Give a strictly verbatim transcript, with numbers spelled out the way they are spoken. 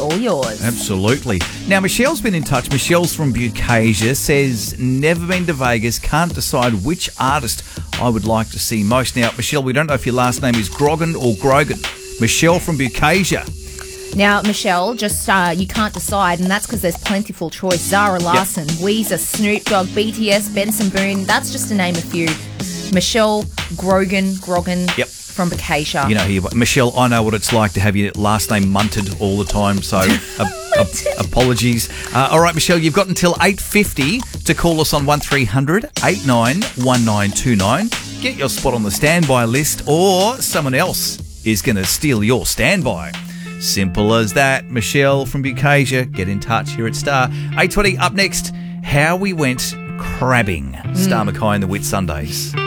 all yours. Absolutely. Now, Michelle's been in touch. Michelle's from Bucasia, says, never been to Vegas, can't decide which artist I would like to see most. Now, Michelle, we don't know if your last name is Grogan or Grogan. Michelle from Bucasia. Now, Michelle, just uh, you can't decide, and that's because there's plentiful choice. Zara Larsson, yep. Weezer, Snoop Dogg, B T S, Benson Boone. That's just to name a few. Michelle, Grogan, Grogan yep. from Bucasia. You know, who you, Michelle, I know what it's like to have your last name munted all the time, so a, a, apologies. Uh, all right, Michelle, you've got until eight fifty to call us on one three hundred eight nine one nine two nine. Get your spot on the standby list, or someone else is going to steal your standby. Simple as that. Michelle from Bucasia, get in touch here at Star. eight twenty up next, how we went crabbing. Mm. Star Mackay and the Whit Sundays.